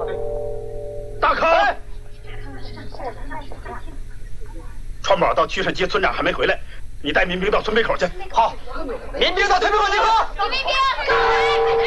大坑，川宝到曲社街，村长还没回来，你带民兵到村北口去。 好，民兵到村北口集合。 民兵。